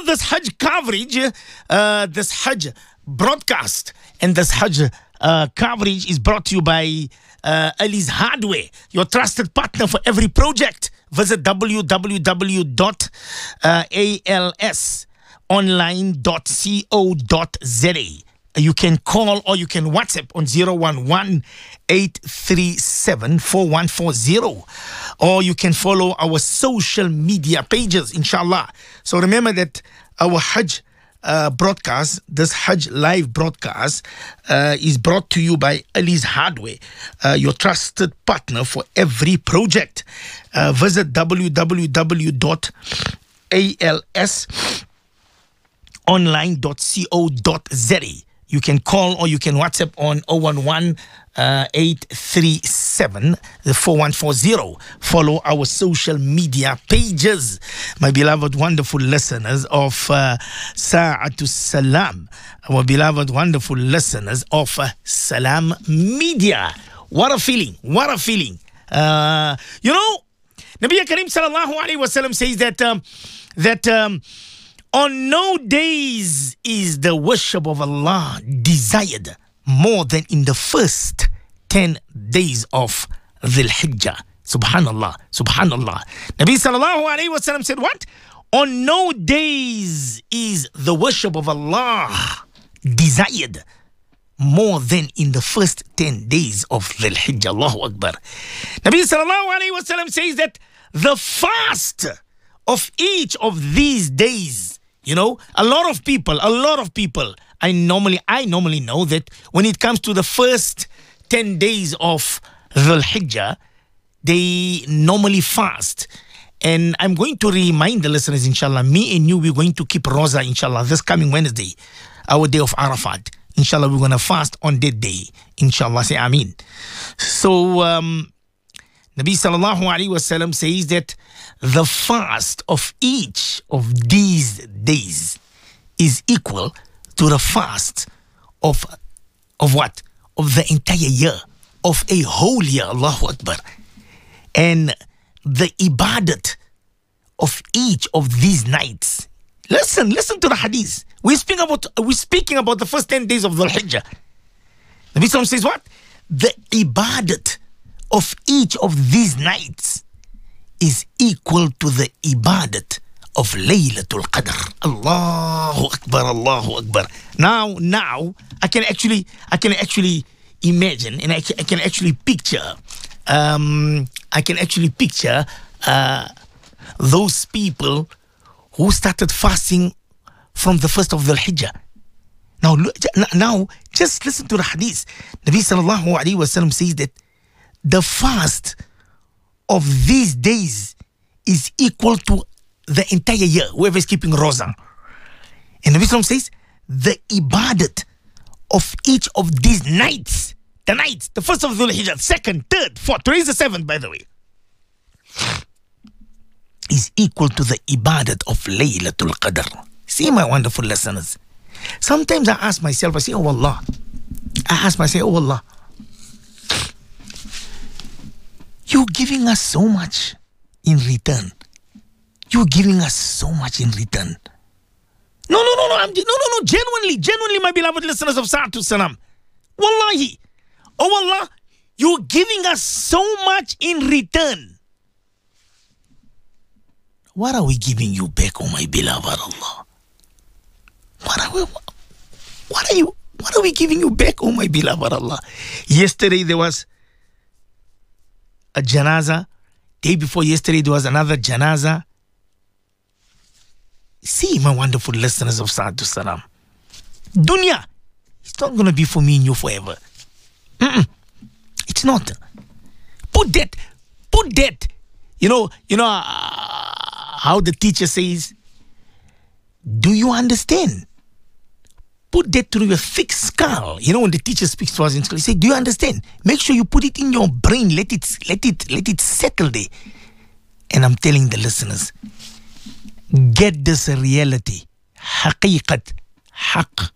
this Hajj coverage, this Hajj broadcast, and this Hajj coverage is brought to you by Ali's Hardware, your trusted partner for every project. Visit www.alsonline.co.za. You can call or you can WhatsApp on 011-837-4140. Or you can follow our social media pages, inshallah. So remember that our Hajj broadcast, this Hajj live broadcast, is brought to you by Ali's Hardware, your trusted partner for every project. Visit www.alsonline.co.za. You can call or you can WhatsApp on 011-837-4140. Follow our social media pages. My beloved, wonderful listeners of Sa'atul Salam. Our beloved, wonderful listeners of Salam Media. What a feeling. What a feeling. You know, Nabi Karim sallallahu alayhi wa sallam says that on no days is the worship of Allah desired more than in the first 10 days of Dhul Hijjah. Subhanallah, subhanallah. Nabi sallallahu alayhi wa sallam said what? On no days is the worship of Allah desired more than in the first 10 days of Dhul Hijjah. Allahu Akbar. Nabi sallallahu alayhi wa sallam says that the fast of each of these days, you know, a lot of people, I normally know that when it comes to the first 10 days of Dhul Hijjah, they normally fast. And I'm going to remind the listeners, inshallah, me and you, we're going to keep Rosa, inshallah, this coming Wednesday, our day of Arafat. Inshallah, we're going to fast on that day. Inshallah, say Ameen. So, Nabi sallallahu alayhi wa sallam says that the fast of each of these days is equal to the fast of what? Of the entire year, of a whole year. Allahu Akbar. And the ibadat of each of these nights. Listen to the hadith. We're speaking about the first 10 days of Dhul Hijjah. The Prophet says what? The ibadat of each of these nights is equal to the ibadat of Laylatul Qadr. Allahu Akbar, Allahu Akbar. Now, I can actually imagine, and I can actually picture, those people who started fasting from the first of Dhul Hijjah. Now, just listen to the hadith. Nabi sallallahu alayhi wa sallam says that the fast of these days is equal to the entire year, whoever is keeping Rosa. And the Prophet says, the ibadat of each of these nights, the first of Dhul Hijjah, second, third, fourth, today is the seventh, by the way, is equal to the ibadat of Laylatul Qadr. See, my wonderful listeners, sometimes I ask myself, I say, oh Allah, you're giving us so much in return. You're giving us so much in return. No, genuinely, my beloved listeners of Sa'atul Salam. Wallahi. Oh Allah, you're giving us so much in return. What are we giving you back, oh my beloved Allah? What are we giving you back, oh my beloved Allah? Yesterday there was a janaza. Day before yesterday there was another janaza. See, my wonderful listeners of Sa'atul Salam, dunya, it's not going to be for me and you forever. It's not. Put that. You know how the teacher says, do you understand? Put that through your thick skull. You know, when the teacher speaks to us in school, he says, do you understand? Make sure you put it in your brain. Let it settle there. And I'm telling the listeners, get this reality. Haqiqat, haq.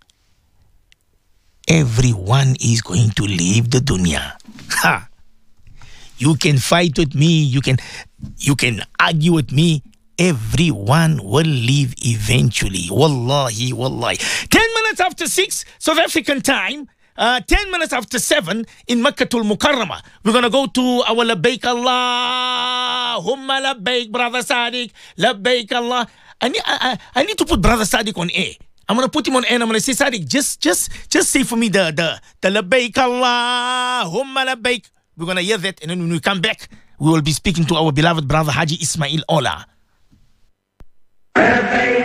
Everyone is going to leave the dunya. Ha! You can fight with me. You can argue with me. everyone will leave eventually. Wallahi, wallahi. 10 minutes after 6, South African time. 10 minutes after 7 in Makkatul Mukarramah. We're going to go to our Labbaik Allahumma Labbaik, Brother Sadiq. Labbaik Allah. I need to put Brother Sadiq on air. I'm going to put him on air and I'm going to say, Sadiq, just say for me the Labbaik Allahumma Labbaik. We're going to hear that, and then when we come back, we will be speaking to our beloved brother Haji Ismail Ola.